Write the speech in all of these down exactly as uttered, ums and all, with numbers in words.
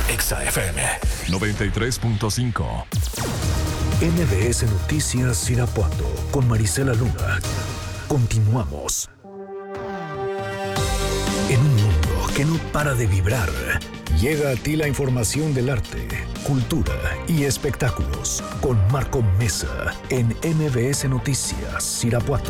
Exa F M noventa y tres punto cinco. M B S Noticias Irapuato con Marisela Luna. Continuamos. En un mundo que no para de vibrar, llega a ti la información del arte, cultura y espectáculos con Marco Mesa en M B S Noticias Irapuato.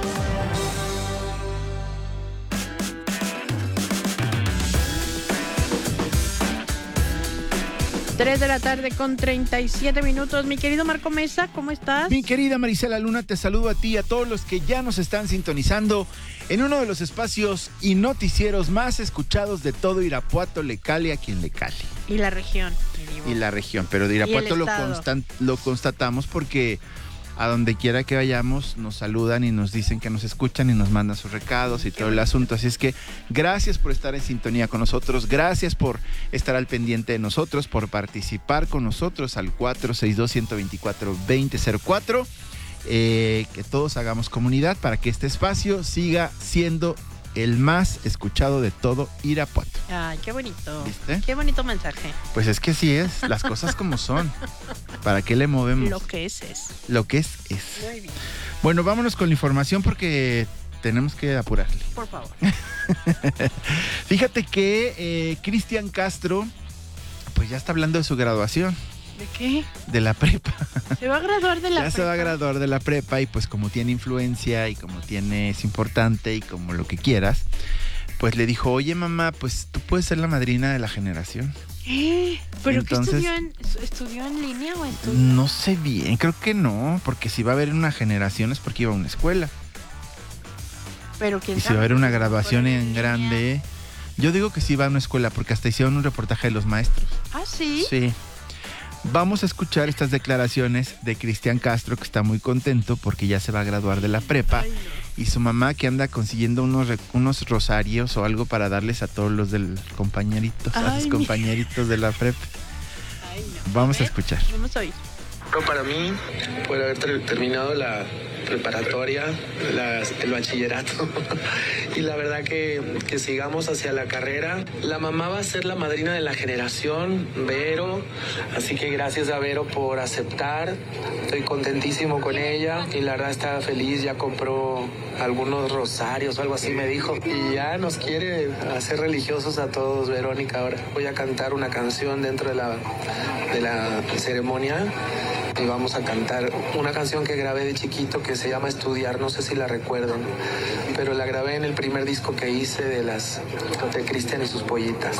tres de la tarde con treinta y siete minutos. Mi querido Marco Mesa, ¿cómo estás? Mi querida Marisela Luna, te saludo a ti y a todos los que ya nos están sintonizando en uno de los espacios y noticieros más escuchados de todo Irapuato, le cale a quien le cale. Y la región. Y la región, pero de Irapuato lo, constan- lo constatamos porque a donde quiera que vayamos nos saludan y nos dicen que nos escuchan y nos mandan sus recados y todo el asunto. Así es que gracias por estar en sintonía con nosotros, gracias por estar al pendiente de nosotros, por participar con nosotros al cuatro seis dos, uno dos cuatro, dos cero cero cuatro. Eh, que todos hagamos comunidad para que este espacio siga siendo el más escuchado de todo Irapuato. Ay, qué bonito. ¿Viste? Qué bonito mensaje. Pues es que sí es, las cosas como son. ¿Para qué le movemos? Lo que es es. Lo que es es. Muy bien. Bueno, vámonos con la información porque tenemos que apurarle. Por favor. Fíjate que eh, Cristian Castro, pues ya está hablando de su graduación. ¿De qué? De la prepa. Se va a graduar de la Ya prepa. se va a graduar de la prepa y pues como tiene influencia y como tiene, es importante y como lo que quieras, pues le dijo, oye mamá, pues tú puedes ser la madrina de la generación. ¿Eh? ¿Pero Entonces, qué estudió en, estudió en línea o estudió? No sé bien, creo que no, porque si va a haber una generación es porque iba a una escuela. Pero quién Y si sabe, va a haber una porque graduación fueron en línea. grande, yo digo que sí va a una escuela porque hasta hicieron un reportaje de los maestros. ¿Ah, sí? Sí. Vamos a escuchar estas declaraciones de Cristian Castro, que está muy contento porque ya se va a graduar de la prepa. Ay, no. Y su mamá que anda consiguiendo unos, re- unos rosarios o algo para darles a todos los del compañeritos, a Ay, sus mi- compañeritos de la prepa. Ay, no. Vamos a ver, escuchar. Vamos a oír. Bueno, para mí, por haber ter- terminado la preparatoria, la- el bachillerato, y la verdad que, que sigamos hacia la carrera. La mamá va a ser la madrina de la generación, Vero, así que gracias a Vero por aceptar. Estoy contentísimo con ella y la verdad está feliz, ya compró algunos rosarios o algo así me dijo, y ya nos quiere hacer religiosos a todos, Verónica. Ahora voy a cantar una canción dentro de la, de la ceremonia. Y vamos a cantar una canción que grabé de chiquito que se llama Estudiar, no sé si la recuerdan, pero la grabé en el primer disco que hice de las de Cristian y sus pollitas.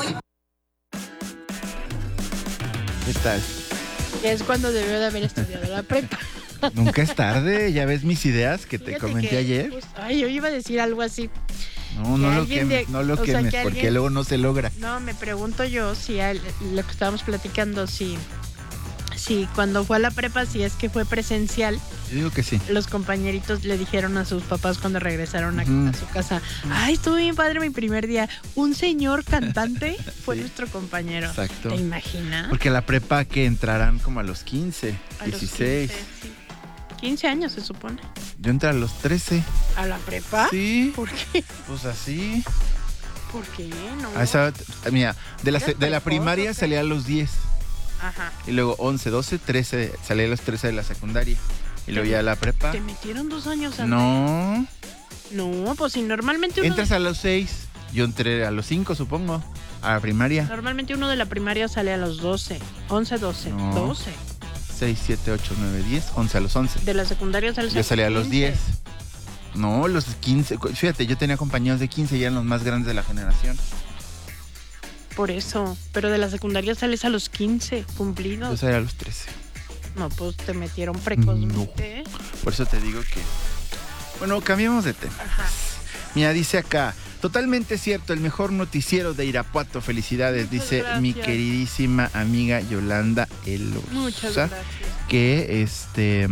¿Qué tal? Es cuando debió de haber estudiado la prepa. Nunca es tarde, ya ves mis ideas que te Fíjate comenté que, ayer. pues, ay, yo iba a decir algo así. No, que no lo alguien quemes, de- no lo o sea, quemes, que porque alguien- luego no se logra. No, me pregunto yo si a él- lo que estábamos platicando, si, si cuando fue a la prepa, si es que fue presencial, Yo digo que sí. los compañeritos le dijeron a sus papás cuando regresaron a, Ujú. a su casa, ay, estuvo bien padre mi primer día. Un señor cantante fue Sí. nuestro compañero. Exacto. ¿Te imaginas? Porque la prepa que entrarán como a los quince, A los dieciséis. quince, sí. quince años se supone. Yo entré a los trece. ¿A la prepa? Sí, ¿Por qué? pues así. ¿Por qué? No. A esa- mira, de la, ¿Eres de la precoz primaria o qué? salía a los diez. Ajá. Y luego once, doce, trece, salía a los trece de la secundaria. Y luego ya a la prepa. ¿Te metieron dos años antes? No, No, pues si normalmente uno, entras a los seis. Yo entré a los cinco, supongo. A la primaria. normalmente uno de la primaria sale a los doce, once, doce, No. doce. seis, siete, ocho, nueve, diez, once a los once. De la secundaria sales Yo salía a los quince. diez. No, los quince. Fíjate, yo tenía compañeros de quince y eran los más grandes de la generación. Por eso, pero de la secundaria sales a los quince Yo cumplidos. salía a los trece. No, pues te metieron precozmente. Por eso te digo que... Bueno, cambiemos de tema. Ajá. Mira, dice acá, totalmente cierto, el mejor noticiero de Irapuato. Felicidades, Muchas dice mi gracias. queridísima amiga Yolanda Elosa. Muchas gracias. Que este...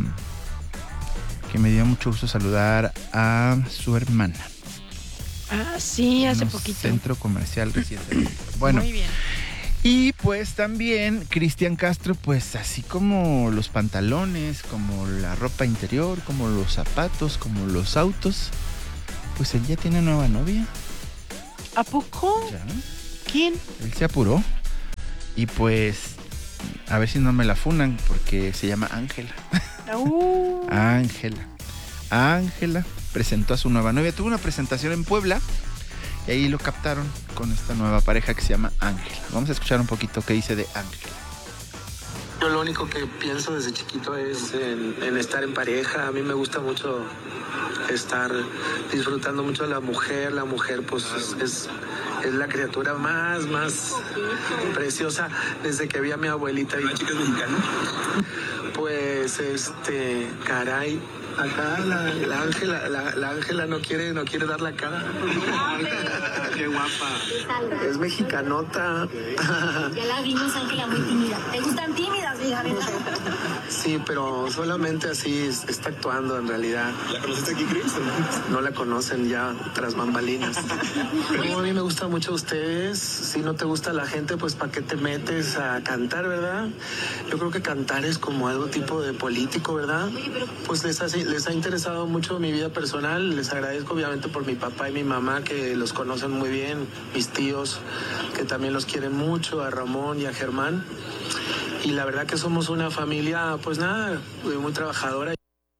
Que me dio mucho gusto saludar a su hermana. Ah, sí, hace en un poquito. Centro comercial recientemente. Bueno, Muy bien. y pues también Cristian Castro, pues así como los pantalones, como la ropa interior, como los zapatos, como los autos, pues él ya tiene nueva novia. ¿A poco? Ya, ¿Quién? él se apuró. Y pues, a ver si no me la funan, porque se llama Ángela. Uh. Ángela. Ángela presentó a su nueva novia. Tuvo una presentación en Puebla y ahí lo captaron con esta nueva pareja que se llama Ángela. Vamos a escuchar un poquito qué dice de Ángela. Yo lo único que pienso desde chiquito es en, en estar en pareja. A mí me gusta mucho estar disfrutando mucho de la mujer. La mujer pues es, es, es la criatura más, más preciosa desde que vi a mi abuelita. ¿Y chica mexicana? Pues este, caray, acá la, la Ángela, la, la Ángela no quiere, no quiere dar la cara. Qué guapa. Es mexicanota. Ya la vimos, Ángela, muy tímida. ¿Te gustan tímidas, hija? Sí, pero solamente así está actuando en realidad. ¿La conociste aquí, Chris? No la conocen ya tras bambalinas. Pero a mí me gusta mucho ustedes. Si no te gusta la gente, pues ¿para qué te metes a cantar, verdad? Yo creo que cantar es como algo tipo de político, ¿verdad? Pues les ha, les ha interesado mucho mi vida personal. Les agradezco obviamente por mi papá y mi mamá, que los conocen muy bien, mis tíos, que también los quieren mucho, a Ramón y a Germán. Y la verdad que somos una familia, pues nada, muy trabajadora.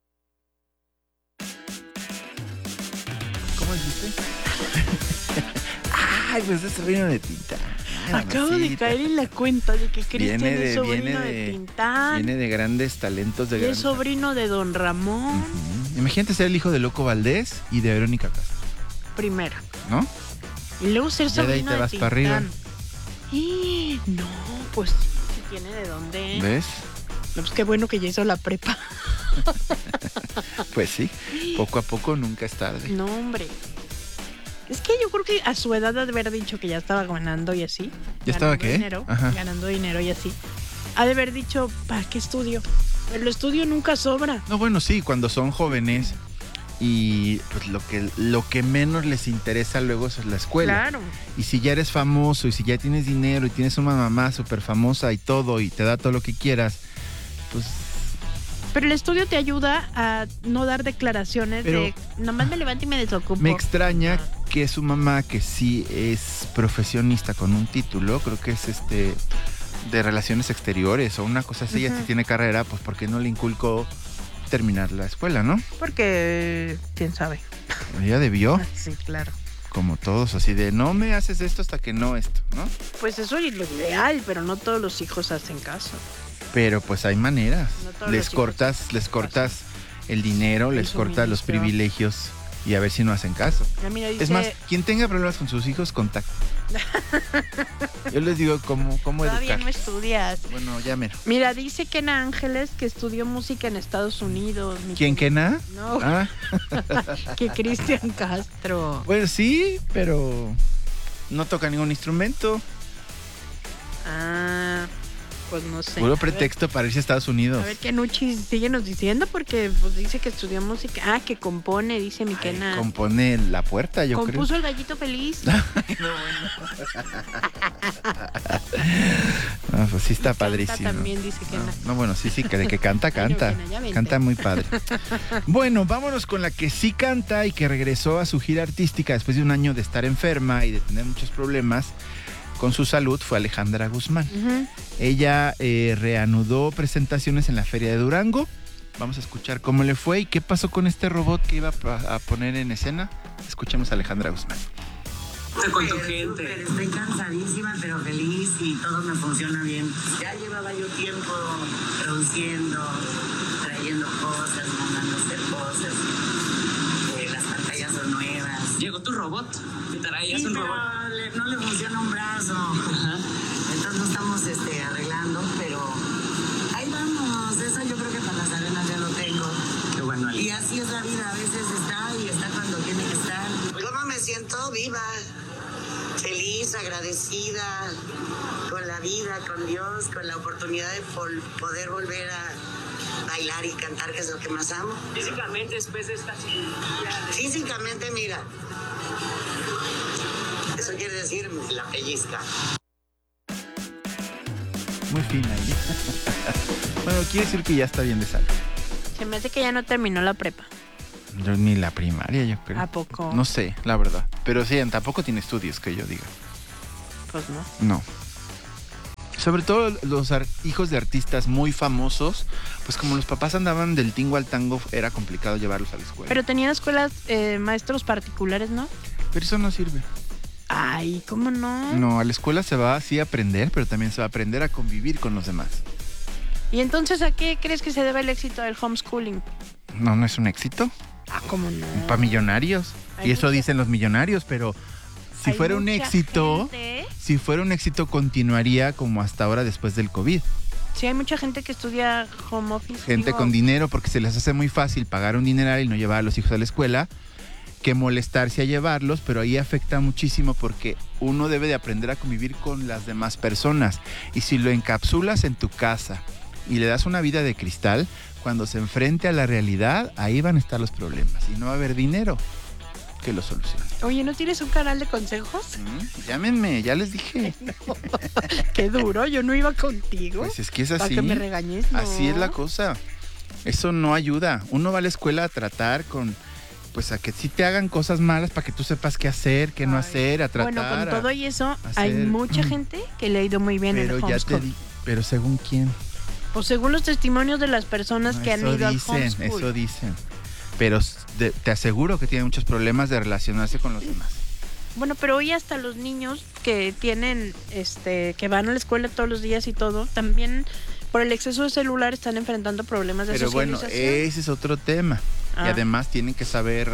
¿Cómo dijiste? Ay, pues es sobrino de Tintán. Acabo de caer en la cuenta de que Cristian es sobrino de, de Tintán. Viene de grandes talentos. De es sobrino de Don Ramón. Uh-huh. Imagínate ser el hijo de Loco Valdés y de Verónica Castro. Primero. ¿No? Y luego ser sobrino de ahí te de vas Tintán. Para arriba. Y no, pues sí tiene de dónde. ¿Ves? No, pues qué bueno que ya hizo la prepa. Pues sí, poco a poco nunca es tarde. No, hombre. Es que yo creo que a su edad de haber dicho que ya estaba ganando y así. ¿Ya estaba qué? Dinero, Ajá. Ganando dinero y así. Ha de haber dicho, ¿para qué estudio? El estudio nunca sobra. No, bueno, sí, cuando son jóvenes y pues lo que, lo que menos les interesa luego es la escuela. Claro. Y si ya eres famoso y si ya tienes dinero y tienes una mamá súper famosa y todo y te da todo lo que quieras, pues... Pero el estudio te ayuda a no dar declaraciones Pero de nomás me levanto y me desocupo. Me extraña que su mamá, que sí es profesionista con un título, creo que es este de relaciones exteriores o una cosa así, uh-huh. Ya sí tiene carrera, pues ¿por qué no le inculcó terminar la escuela, no? Porque, quién sabe. Ella debió. Sí, claro. Como todos, así de no me haces esto hasta que no esto, ¿no? Pues eso es lo ideal, pero no todos los hijos hacen caso. Pero pues hay maneras. No les cortas, les cortas el dinero, les cortas los privilegios y a ver si no hacen caso. Mira, dice... Es más, quien tenga problemas con sus hijos, contacta. Yo les digo cómo, cómo educar. Todavía no estudias. Bueno, ya mero. Mira, dice Kena Ángeles que estudió música en Estados Unidos. ¿Quién, Kena? No. Ah. Que Cristian Castro. Pues sí, pero no toca ningún instrumento. Ah... Pues no sé. Puro pretexto para irse a Estados Unidos. A ver qué Nuchi síguenos diciendo, porque pues dice que estudió música. Ah, que compone, dice mi Kena. Compone La Puerta, yo Compuso creo. Compuso El Gallito Feliz. Ay, no, bueno. No, pues sí está y padrísimo. Canta también, dice Kena. No, no, bueno, sí, sí, que, que canta, canta. Ay, canta muy padre. Bueno, vámonos con la que sí canta y que regresó a su gira artística después de un año de estar enferma y de tener muchos problemas con su salud, fue Alejandra Guzmán. Uh-huh. Ella eh, reanudó presentaciones en la Feria de Durango. Vamos a escuchar cómo le fue y qué pasó con este robot que iba a poner en escena. Escuchemos a Alejandra Guzmán. Con tu gente. Estoy cansadísima, pero feliz y todo me funciona bien. Ya llevaba yo tiempo produciendo, trayendo cosas, mandando hacer cosas. Eh, las pantallas son nuevas. Llegó tu robot. Sí, es un pero robot. Le, no le funciona un brazo. Ajá. Entonces no estamos este, arreglando, pero ahí vamos. Eso yo creo que para las arenas ya lo tengo. Qué bueno, Ali. Y así es la vida. A veces está y está cuando tiene que estar. ¿Cómo me siento? Viva. Feliz, agradecida con la vida, con Dios, con la oportunidad de poder volver a bailar y cantar, que es lo que más amo. Físicamente, después de esta cirugía. Físicamente, mira. Eso quiere decir la pellizca. Muy fina ella. Bueno, quiere decir que ya está bien de salud. Se me hace que ya no terminó la prepa. Yo, ni la primaria, yo creo. ¿A poco? No sé, la verdad. Pero sí, tampoco tiene estudios, que yo diga. Pues no. No. Sobre todo los ar- hijos de artistas muy famosos, pues como los papás andaban del tingo al tango, era complicado llevarlos a la escuela. Pero tenían escuelas, eh, maestros particulares, ¿no? Pero eso no sirve. Ay, ¿cómo no? No, a la escuela se va así a aprender, pero también se va a aprender a convivir con los demás. ¿Y entonces a qué crees que se debe el éxito del homeschooling? No, no es un éxito. Ah, ¿cómo no? Para millonarios. Hay y eso mucha- dicen los millonarios, pero si Hay fuera un mucha éxito, gente- si fuera un éxito continuaría como hasta ahora después del COVID. Sí, hay mucha gente que estudia home office. Gente digo, con dinero porque se les hace muy fácil pagar un dineral y no llevar a los hijos a la escuela que molestarse a llevarlos, pero ahí afecta muchísimo porque uno debe de aprender a convivir con las demás personas. Y si lo encapsulas en tu casa y le das una vida de cristal, cuando se enfrente a la realidad, ahí van a estar los problemas y no va a haber dinero que lo solucione. Oye, ¿no tienes un canal de consejos? Mm, Llámenme, ya les dije. Qué duro, yo no iba contigo. Pues es que es Para así. que me regañes, ¿no? Así es la cosa. Eso no ayuda. Uno va a la escuela a tratar con, pues a que sí te hagan cosas malas para que tú sepas qué hacer, qué no Ay. hacer, a tratar. Bueno, con a- todo y eso, hacer- hay mucha gente que le ha ido muy bien Pero el ya te homeschool. di, pero según quién. O según los testimonios de las personas No, que han eso ido dicen, al homeschool. eso dicen. Pero s- de- te aseguro que tienen muchos problemas de relacionarse con los demás. Bueno, pero hoy hasta los niños que tienen, este, que van a la escuela todos los días y todo, también por el exceso de celular están enfrentando problemas de Pero bueno, socialización. ese es otro tema. Ah. Y además tienen que saber,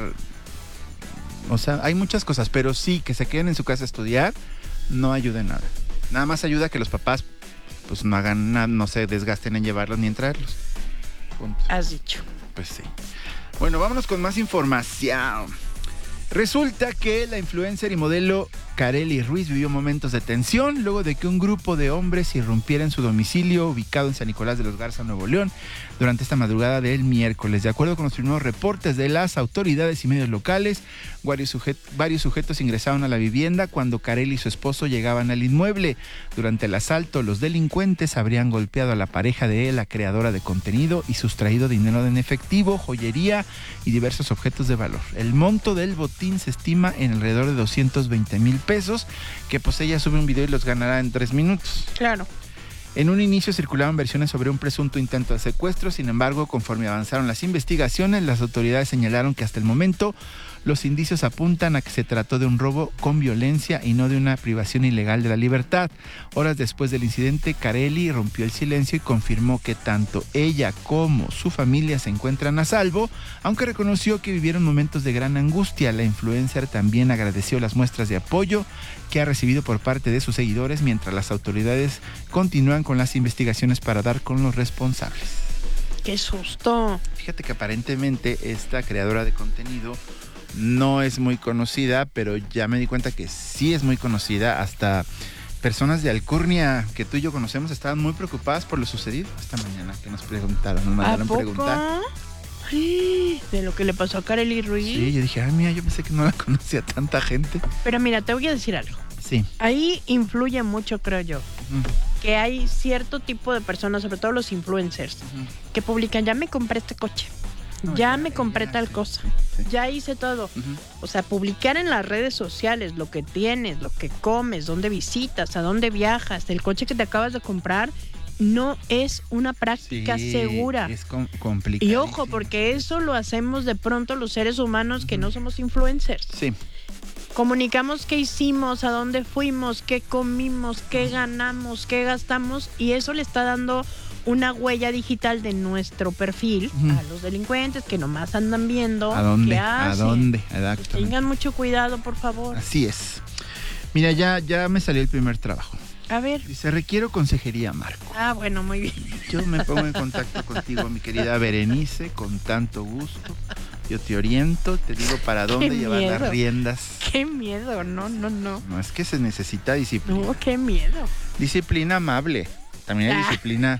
o sea, hay muchas cosas, pero sí, que se queden en su casa a estudiar no ayuda en nada. Nada más ayuda que los papás pues no hagan nada, no se desgasten en llevarlos ni en traerlos. Punto. Has dicho. Pues sí. Bueno, vámonos con más información. Resulta que la influencer y modelo Karely Ruiz vivió momentos de tensión luego de que un grupo de hombres irrumpiera en su domicilio ubicado en San Nicolás de los Garza, Nuevo León, durante esta madrugada del miércoles. De acuerdo con los primeros reportes de las autoridades y medios locales, varios, sujet- varios sujetos ingresaron a la vivienda cuando Karely y su esposo llegaban al inmueble. Durante el asalto, los delincuentes habrían golpeado a la pareja de la creadora de contenido y sustraído dinero en efectivo, joyería y diversos objetos de valor. El monto del botín se estima en alrededor de doscientos veinte mil pesos, que pues ella sube un video y los ganará en tres minutos. Claro. En un inicio circulaban versiones sobre un presunto intento de secuestro, sin embargo, conforme avanzaron las investigaciones, las autoridades señalaron que hasta el momento los indicios apuntan a que se trató de un robo con violencia y no de una privación ilegal de la libertad. Horas después del incidente, Karely rompió el silencio y confirmó que tanto ella como su familia se encuentran a salvo, aunque reconoció que vivieron momentos de gran angustia. La influencer también agradeció las muestras de apoyo que ha recibido por parte de sus seguidores, mientras las autoridades continúan con las investigaciones para dar con los responsables. ¡Qué susto! Fíjate que aparentemente esta creadora de contenido no es muy conocida, pero ya me di cuenta que sí es muy conocida. Hasta personas de Alcurnia que tú y yo conocemos estaban muy preocupadas por lo sucedido esta mañana, que nos preguntaron, nos ¿A mandaron poco? preguntar. Ay, de lo que le pasó a Karely Ruiz. Sí, yo dije, ay, mira, yo pensé que no la conocía tanta gente. Pero mira, te voy a decir algo. Sí. Ahí influye mucho, creo yo, Ujú, que hay cierto tipo de personas, sobre todo los influencers, ujú. que publican, ya me compré este coche, No, ya, ya, me compré ya, tal sí, cosa, sí, sí. ya hice todo. Ujú. O sea, publicar en las redes sociales lo que tienes, lo que comes, dónde visitas, a dónde viajas, el coche que te acabas de comprar, no es una práctica Sí, segura. Es com- complicado. Y ojo, porque eso lo hacemos de pronto los seres humanos que no somos influencers. Sí, Comunicamos qué hicimos, a dónde fuimos, qué comimos, qué ganamos, qué gastamos, y eso le está dando una huella digital de nuestro perfil Ujú. a los delincuentes que nomás andan viendo ¿a dónde? qué ¿A hacen. dónde? Que Exactamente. tengan mucho cuidado, por favor. Así es. Mira, ya, ya me salió el primer trabajo. A ver. Dice, requiero consejería, Marco. Ah, bueno, muy bien. Yo me pongo en contacto contigo, mi querida Berenice, con tanto gusto. Yo te oriento, te digo para dónde Qué llevar miedo. las riendas. Qué miedo, no, no, no. No, es que se necesita disciplina. No, qué miedo. Disciplina amable. También hay Ah. disciplina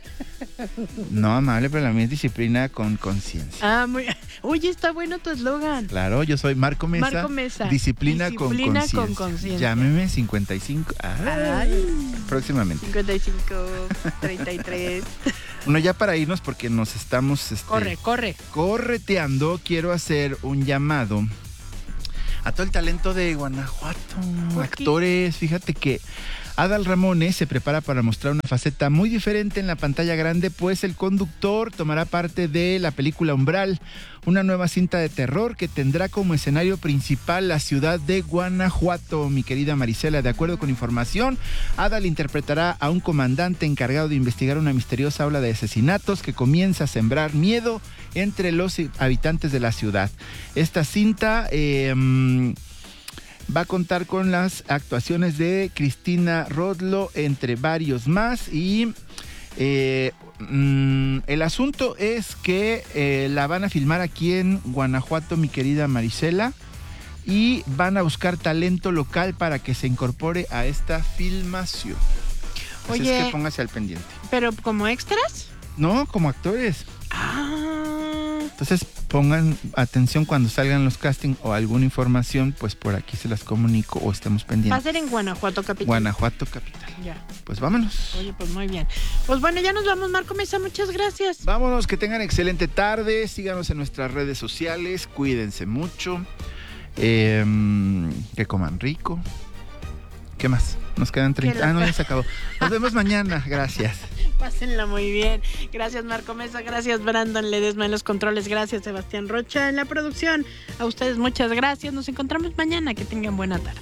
no amable, pero también es disciplina con conciencia. Ah, muy. Oye, está bueno tu eslogan. Claro, yo soy Marco Mesa. Marco Mesa. Disciplina, Disciplina con con conciencia. conciencia. Llámeme cincuenta y cinco. Ah, Ay. próximamente. cincuenta y cinco, treinta y tres. Bueno, ya para irnos porque nos estamos este, Corre, corre. correteando, quiero hacer un llamado a todo el talento de Guanajuato. ¿Por qué? Actores, fíjate que Adal Ramones se prepara para mostrar una faceta muy diferente en la pantalla grande, pues el conductor tomará parte de la película Umbral, una nueva cinta de terror que tendrá como escenario principal la ciudad de Guanajuato, mi querida Marisela. De acuerdo con información, Adal interpretará a un comandante encargado de investigar una misteriosa ola de asesinatos que comienza a sembrar miedo entre los habitantes de la ciudad. Esta cinta eh, va a contar con las actuaciones de Cristina Rodlo, entre varios más, y eh, mm, el asunto es que eh, la van a filmar aquí en Guanajuato, mi querida Marisela, y van a buscar talento local para que se incorpore a esta filmación. Así Oye, es que póngase al pendiente. ¿Pero como extras? No, como actores. Ah. Entonces pongan atención cuando salgan los castings o alguna información, pues por aquí se las comunico o estemos pendientes. Va a ser en Guanajuato Capital. Guanajuato Capital. Ya. Pues vámonos. Oye, pues muy bien. Pues bueno, ya nos vamos, Marco Mesa, muchas gracias. Vámonos, que tengan excelente tarde, síganos en nuestras redes sociales, cuídense mucho, eh, que coman rico. ¿Qué más? Nos quedan treinta. Ah, no, ya se acabó. Nos vemos mañana, gracias. Pásenla muy bien. Gracias, Marco Mesa. Gracias, Brandon Ledesma en los controles. Gracias, Sebastián Rocha en la producción. A ustedes muchas gracias. Nos encontramos mañana. Que tengan buena tarde.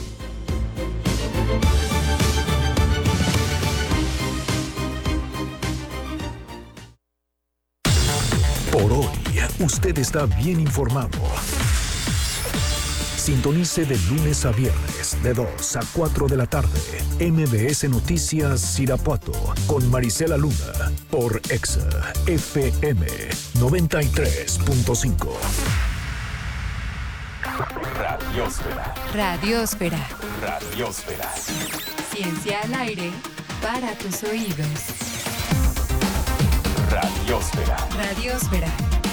Por hoy, usted está bien informado. Sintonice de lunes a viernes de dos a cuatro de la tarde. M B S Noticias Irapuato con Marisela Luna por Exa F M noventa y tres punto cinco. Radiósfera. Radiósfera. Radiósfera. Ciencia al aire para tus oídos. Radiósfera. Radiósfera.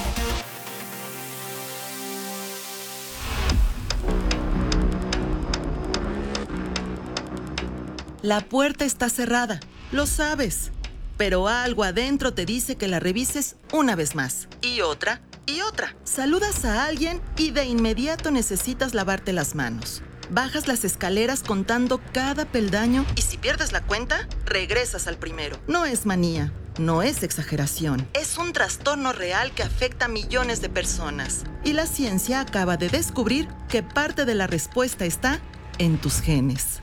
La puerta está cerrada, lo sabes, pero algo adentro te dice que la revises una vez más, y otra, y otra. Saludas a alguien y de inmediato necesitas lavarte las manos. Bajas las escaleras contando cada peldaño y si pierdes la cuenta, regresas al primero. No es manía, no es exageración. Es un trastorno real que afecta a millones de personas. Y la ciencia acaba de descubrir que parte de la respuesta está en tus genes.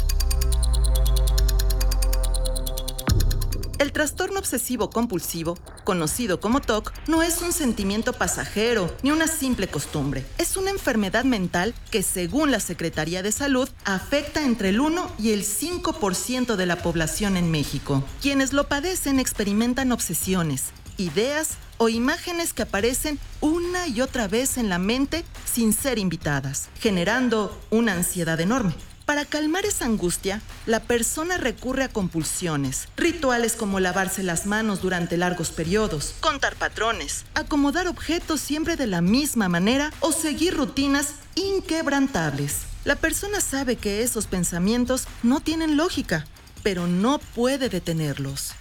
El trastorno obsesivo-compulsivo, conocido como T O C, no es un sentimiento pasajero ni una simple costumbre. Es una enfermedad mental que, según la Secretaría de Salud, afecta entre el uno y el cinco por ciento de la población en México. Quienes lo padecen experimentan obsesiones, ideas o imágenes que aparecen una y otra vez en la mente sin ser invitadas, generando una ansiedad enorme. Para calmar esa angustia, la persona recurre a compulsiones, rituales como lavarse las manos durante largos periodos, contar patrones, acomodar objetos siempre de la misma manera o seguir rutinas inquebrantables. La persona sabe que esos pensamientos no tienen lógica, pero no puede detenerlos.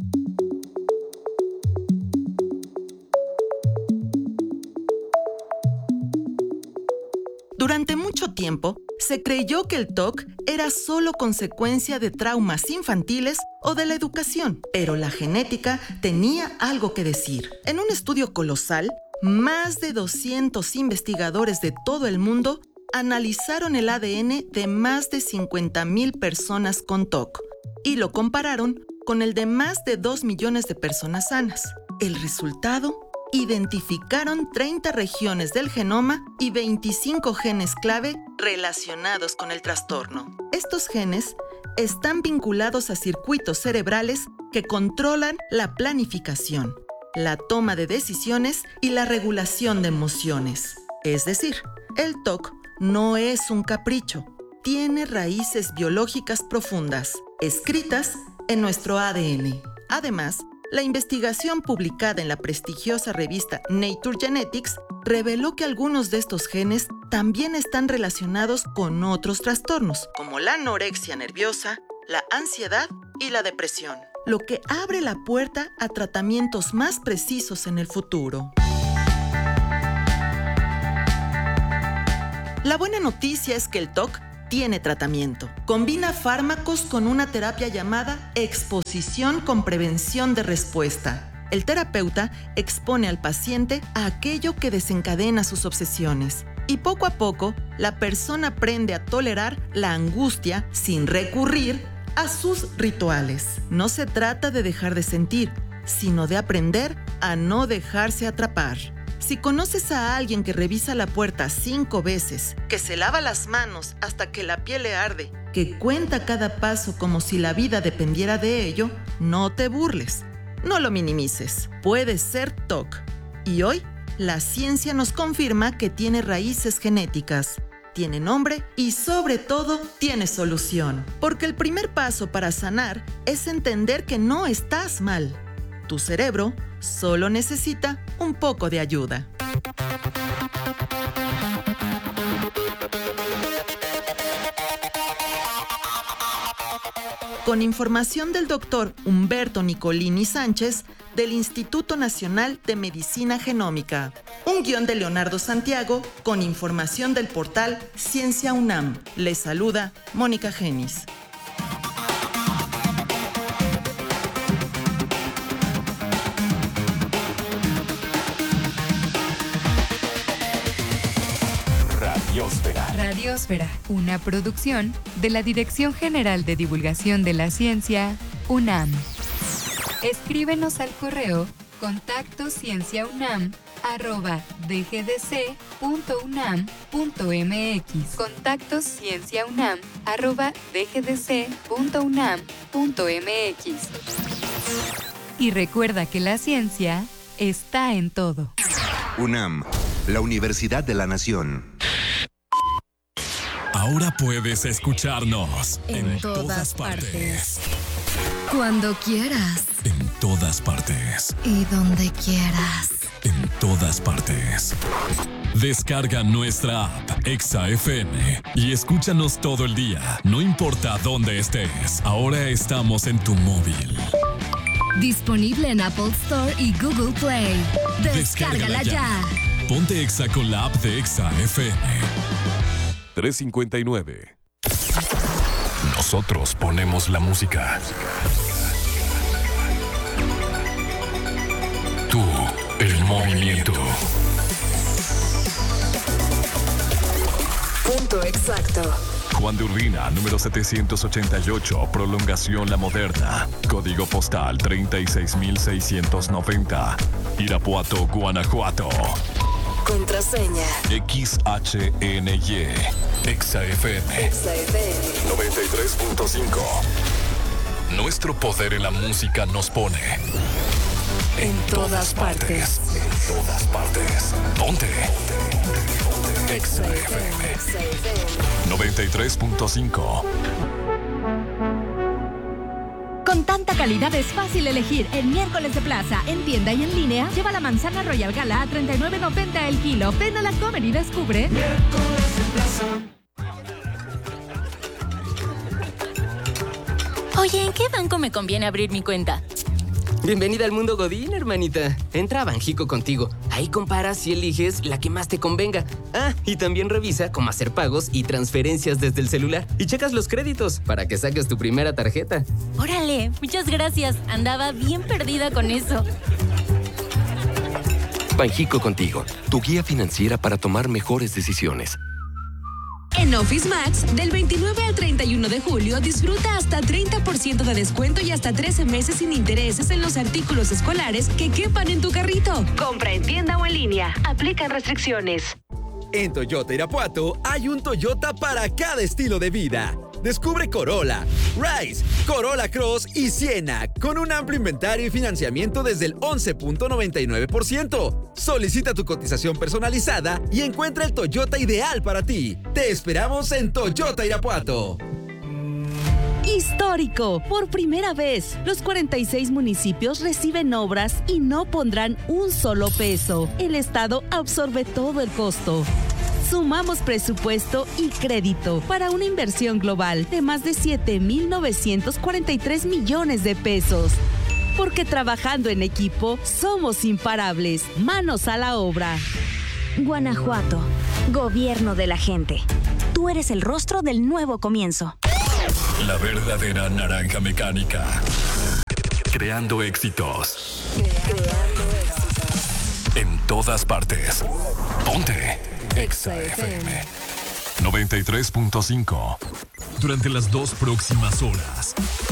Durante mucho tiempo, se creyó que el T O C era solo consecuencia de traumas infantiles o de la educación, pero la genética tenía algo que decir. En un estudio colosal, más de doscientos investigadores de todo el mundo analizaron el A D N de más de cincuenta mil personas con T O C y lo compararon con el de más de dos millones de personas sanas. El resultado: identificaron treinta regiones del genoma y veinticinco genes clave relacionados con el trastorno. Estos genes están vinculados a circuitos cerebrales que controlan la planificación, la toma de decisiones y la regulación de emociones. Es decir, el T O C no es un capricho, tiene raíces biológicas profundas, escritas en nuestro A D N. Además, la investigación publicada en la prestigiosa revista Nature Genetics reveló que algunos de estos genes también están relacionados con otros trastornos, como la anorexia nerviosa, la ansiedad y la depresión, lo que abre la puerta a tratamientos más precisos en el futuro. La buena noticia es que el T O C tiene tratamiento. Combina fármacos con una terapia llamada exposición con prevención de respuesta. El terapeuta expone al paciente a aquello que desencadena sus obsesiones. Y poco a poco, la persona aprende a tolerar la angustia sin recurrir a sus rituales. No se trata de dejar de sentir, sino de aprender a no dejarse atrapar. Si conoces a alguien que revisa la puerta cinco veces, que se lava las manos hasta que la piel le arde, que cuenta cada paso como si la vida dependiera de ello, no te burles. No lo minimices. Puede ser T O C. Y hoy, la ciencia nos confirma que tiene raíces genéticas, tiene nombre y sobre todo tiene solución. Porque el primer paso para sanar es entender que no estás mal. Tu cerebro solo necesita un poco de ayuda. Con información del doctor Humberto Nicolini Sánchez del Instituto Nacional de Medicina Genómica. Un guión de Leonardo Santiago con información del portal Ciencia UNAM. Les saluda Mónica Genis. Radiósfera. Radiósfera, una producción de la Dirección General de Divulgación de la Ciencia, UNAM. Escríbenos al correo contacto cienciaunam arroba dgdc.unam.mx. Contacto cienciaunam arroba dgdc.unam.mx. Y recuerda que la ciencia está en todo. UNAM, la Universidad de la Nación. Ahora puedes escucharnos en, en todas, todas partes. partes. Cuando quieras. En todas partes. Y donde quieras. En todas partes. Descarga nuestra app Exa F M y escúchanos todo el día, no importa dónde estés. Ahora estamos en tu móvil. Disponible en Apple Store y Google Play. Descárgala, Descárgala ya. ya. Ponte Exa con la app de Exa F M. tres cincuenta y nueve. Nosotros ponemos la música. Tú, el movimiento. Punto exacto. Juan de Urbina, número setecientos ochenta y ocho, Prolongación La Moderna. Código postal treinta y seis mil seiscientos noventa. Irapuato, Guanajuato. Contraseña X H N Y. Exa F M. Exa F M noventa y tres punto cinco. Nuestro poder en la música nos pone en, en todas, todas partes. partes. En todas partes. Ponte. Exa F M. noventa y tres punto cinco. Con tanta calidad es fácil elegir. El miércoles de plaza, en tienda y en línea, lleva la manzana Royal Gala a treinta y nueve noventa el kilo. Ven a la Comer y descubre. Miércoles de plaza. Oye, ¿en qué banco me conviene abrir mi cuenta? Bienvenida al mundo Godín, hermanita. Entra a Banjico Contigo. Ahí comparas y eliges la que más te convenga. Ah, y también revisa cómo hacer pagos y transferencias desde el celular. Y checas los créditos para que saques tu primera tarjeta. Órale, muchas gracias. Andaba bien perdida con eso. Banjico Contigo, tu guía financiera para tomar mejores decisiones. En Office Max, del veintinueve al treinta y uno de julio, disfruta hasta treinta por ciento de descuento y hasta trece meses sin intereses en los artículos escolares que quepan en tu carrito. Compra en tienda o en línea. Aplican restricciones. En Toyota Irapuato hay un Toyota para cada estilo de vida. Descubre Corolla, Rise, Corolla Cross y Siena con un amplio inventario y financiamiento desde el once punto noventa y nueve por ciento. Solicita tu cotización personalizada y encuentra el Toyota ideal para ti. Te esperamos en Toyota Irapuato. Histórico. Por primera vez, los cuarenta y seis municipios reciben obras y no pondrán un solo peso. El Estado absorbe todo el costo. Sumamos presupuesto y crédito para una inversión global de más de siete mil novecientos cuarenta y tres millones de pesos. Porque trabajando en equipo, somos imparables. Manos a la obra. Guanajuato. Gobierno de la gente. Tú eres el rostro del nuevo comienzo. La verdadera naranja mecánica. Creando éxitos. Creando éxitos. En todas partes. Ponte Exa F M noventa y tres punto cinco. Durante las dos próximas horas,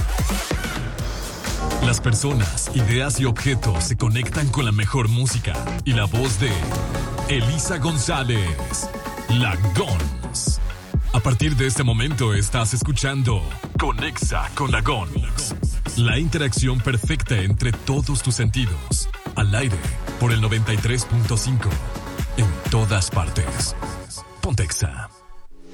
las personas, ideas y objetos se conectan con la mejor música y la voz de Elisa González, la Gons. A partir de este momento estás escuchando Conexa con la Gons. La interacción perfecta entre todos tus sentidos. Al aire por el noventa y tres punto cinco. En todas partes. Ponte Exa.